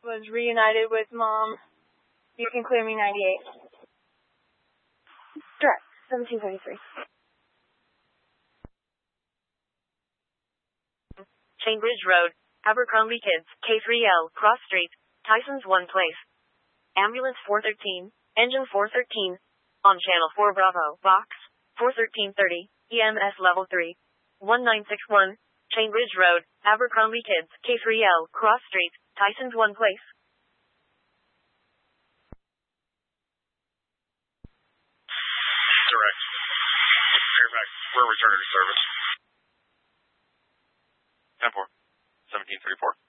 was reunited with Mom. You can clear me 98. Direct, 1733. Chainbridge Road, Abercrombie Kids, K3L, Cross Street, Tyson's One Place. Ambulance 413, Engine 413, on Channel 4 Bravo, Box 41330, EMS Level 3, 1961, Chainbridge Road, Abercrombie Kids, K3L, Cross Street, Tyson's One Place. Direct. Fairfax, we're returning to service. 10-4, 1734.